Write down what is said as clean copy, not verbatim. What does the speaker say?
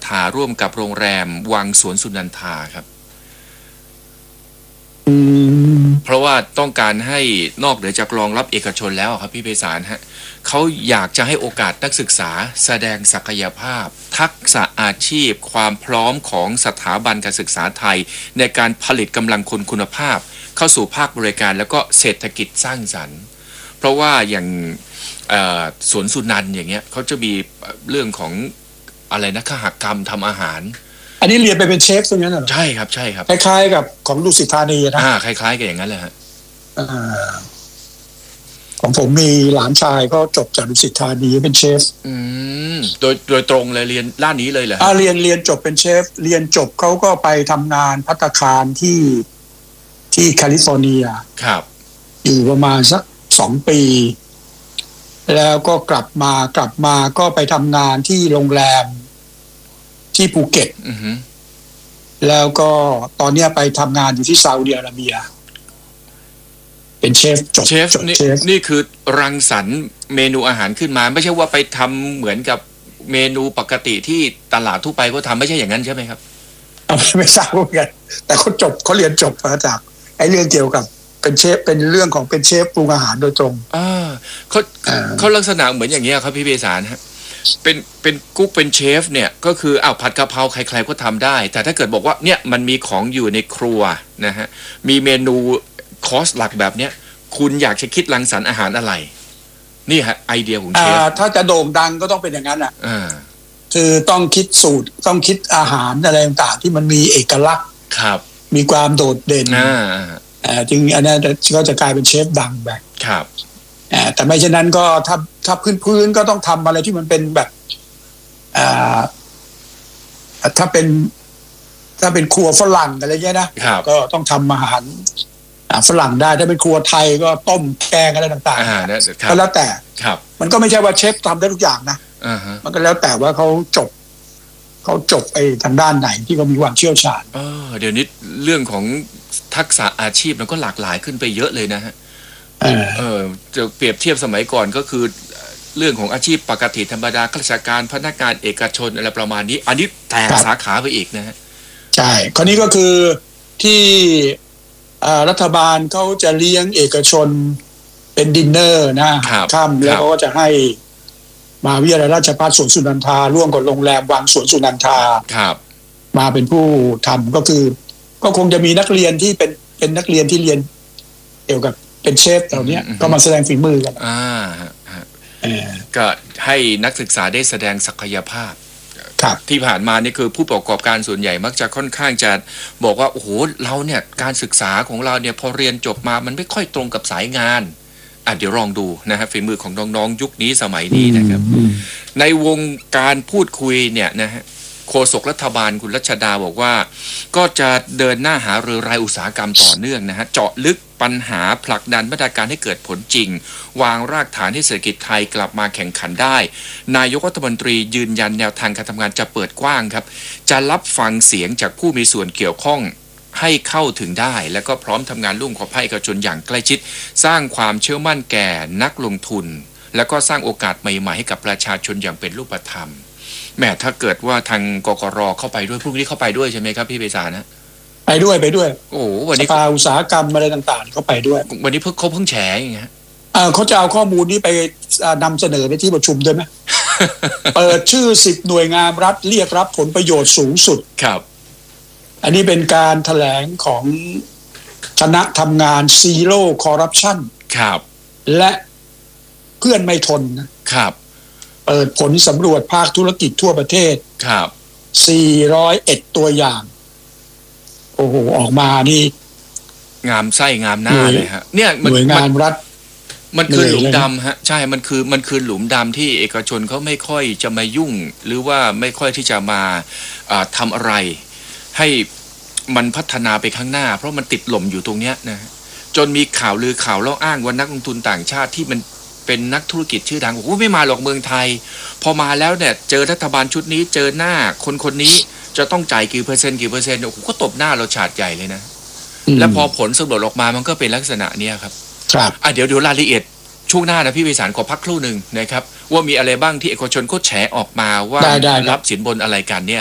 ทาร่วมกับโรงแรมวังสวนสุนันทาครับเพราะว่าต้องการให้นอกเหนือจากรองรับเอกชนแล้วครับพี่ไพศาลฮะเขาอยากจะให้โอกาสนักศึกษาแสดงศักยภาพทักษะอาชีพความพร้อมของสถาบันการศึกษาไทยในการผลิตกำลังคนคุณภาพเข้าสู่ภาคบริการแล้วก็เศรษฐกิจสร้างสรรค์เพราะว่าอย่างสวนสุนันท์อย่างเงี้ยเขาจะมีเรื่องของอะไรนะขหกรรมทำอาหารอันนี้เรียนไปเป็นเชฟตรงนั้นเหรอใช่ครับใช่ครับคล้ายๆกับของดุสิตธานีนะคล้ายๆกับอย่างนั้นเลยฮะของผมมีหลานชายก็จบจากดุสิตธานีเป็นเชฟโดยตรงเลยเรียนด้านนี้เลยเหรอเรียนจบเป็นเชฟเรียนจบเขาก็ไปทำงานภัตตาคารที่แคลิฟอร์เนียครับอยู่ประมาณสัก2 ปีแล้วก็กลับมาก็ไปทำงานที่โรงแรมที่ภูเก็ตแล้วก็ตอนนี้ไปทำงานอยู่ที่ซาอุดิอาระเบียเป็นเชฟจบนี่คือรังสรรค์เมนูอาหารขึ้นมาไม่ใช่ว่าไปทำเหมือนกับเมนูปกติที่ตลาดทั่วไปก็ทำไม่ใช่อย่างนั้นใช่ไหมครับไม่ทราบเหมือนกันแต่เขาเรียนจบมาจากไอ้เรื่องเกี่ยวกับเป็นเชฟเป็นเรื่องของเป็นเชฟปรุงอาหารโดยตรงเขาลักษณะเหมือนอย่างเงี้ยครับพี่เบสารฮะเป็นกุ๊กเป็นเชฟเนี่ยก็คือผัดกะเพราใครๆก็ทำได้แต่ถ้าเกิดบอกว่าเนี่ยมันมีของอยู่ในครัวนะฮะมีเมนูคอร์สหลักแบบเนี้ยคุณอยากจะคิดรังสรรค์อาหารอะไรนี่ฮะไอเดียของเชฟถ้าจะโด่งดังก็ต้องเป็นอย่างนั้นคือต้องคิดสูตรต้องคิดอาหารอะไรต่างๆที่มันมีเอกลักษณ์ครับมีความโดดเด่นจึงอันนั้นก็จะกลายเป็นเชฟดังไปครับแต่ไม่เช่นนั้นก็ถ้าพื้นก็ต้องทำอะไรที่มันเป็นแบบถ้าเป็นครัวฝรั่งอะไรเงี้ยนะก็ต้องทำอาหารฝรั่งได้ถ้าเป็นครัวไทยก็ต้มแกงอะไรต่างๆก็แล้วแต่มันก็ไม่ใช่ว่าเชฟทำได้ทุกอย่างนะมันก็แล้วแต่ว่าเขาจบไอ้ทางด้านไหนที่เขามีความเชี่ยวชาญเดี๋ยวนี้เรื่องของทักษะอาชีพมันก็หลากหลายขึ้นไปเยอะเลยนะฮะจะเปรียบเทียบสมัยก่อนก็คือเรื่องของอาชีพปกติธรรมดาข้าราชการพนักงานเอกชนอะไรประมาณนี้อันนี้แตกสาขาไปอีกนะฮะใช่คราวนี้ก็คือที่รัฐบาลเขาจะเลี้ยงเอกชนเป็นดินเนอร์นะค่ำแล้วก็จะให้มหาวิทยาลัยราชภัฏสวนสุนันทาร่วมกับโรงแรมวังสวนสุนันทามาเป็นผู้ทำก็คือก็คงจะมีนักเรียนที่เป็นนักเรียนที่เรียนเกี่ยวกับเป็นเชฟเหล่านี้ก็มาแสดงฝีมือกันก็ให้นักศึกษาได้แสดงศักยภาพที่ผ่านมานี่คือผู้ประกอบการส่วนใหญ่มักจะค่อนข้างจะบอกว่าโอ้โหเราเนี่ยการศึกษาของเราเนี่ยพอเรียนจบมามันไม่ค่อยตรงกับสายงานเดี๋ยวลองดูนะฮะฝีมือของน้องๆยุคนี้สมัยนี้นะครับในวงการพูดคุยเนี่ยนะฮะโฆษกรัฐบาลคุณรัชดาบอกว่าก็จะเดินหน้าหารือรายอุตสาหกรรมต่อเนื่องนะฮะเจาะลึกปัญหาผลักดันมาตรการให้เกิดผลจริงวางรากฐานให้เศรษฐกิจไทยกลับมาแข่งขันได้นายกรัฐมนตรียืนยันแนวทางการทำงานจะเปิดกว้างครับจะรับฟังเสียงจากผู้มีส่วนเกี่ยวข้องให้เข้าถึงได้และก็พร้อมทำงานร่วมกับภาคเอกชนอย่างใกล้ชิดสร้างความเชื่อมั่นแก่นักลงทุนและก็สร้างโอกาสใหม่ๆให้กับประชาชนอย่างเป็นรูปธรรมแม้ถ้าเกิดว่าทางกกร.เข้าไปด้วยพรุ่งนี้เข้าไปด้วยใช่ไหมครับพี่เบสานะไปด้วยโอ้วันนี้สภาอุตสาหกรรมอะไรต่างๆเขาไปด้วยวันนี้เขาเพิ่งแฉอย่างเงี้ยเขาจะเอาข้อมูลนี้ไปนำเสนอในที่ประชุมด้วยไหมเปิดชื่อ10 หน่วยงานรัฐเรียกรับผลประโยชน์สูงสุดครับอันนี้เป็นการแถลงของคณะทำงานซีโร่คอร์รัปชันครับและเพื่อนไม่ทนนะครับเปิดผลสำรวจภาคธุรกิจทั่วประเทศครับ 401ตัวอย่างโอ้โหออกมานี่งามไส้งามหน้าเลยฮะเนี่ยหน่วยงานรัฐมันคือหลุมดำฮะใช่มันคือหลุมดำที่เอกชนเขาไม่ค่อยจะมายุ่งหรือว่าไม่ค่อยที่จะมาทำอะไรให้มันพัฒนาไปข้างหน้าเพราะมันติดหล่มอยู่ตรงเนี้ยนะจนมีข่าวลือข่าวเล่าอ้างว่านักลงทุนต่างชาติที่มันเป็นนักธุรกิจชื่อดังโอ้โหไม่มาหรอกเมืองไทยพอมาแล้วเนี่ยเจอรัฐบาลชุดนี้เจอหน้าคนนี้จะต้องจ่ายกี่เปอร์เซ็นต์โอ้โหก็ตบหน้าเราฉาดใหญ่เลยนะแล้วพอผลสำรวจออกมามันก็เป็นลักษณะเนี้ยครับเดี๋ยวรายละเอียดช่วงหน้านะพี่ไพศาลขอพักครู่หนึ่งนะครับว่ามีอะไรบ้างที่เอกชนเขาแฉออกมาว่ารับสินบนอะไรกันเนี่ย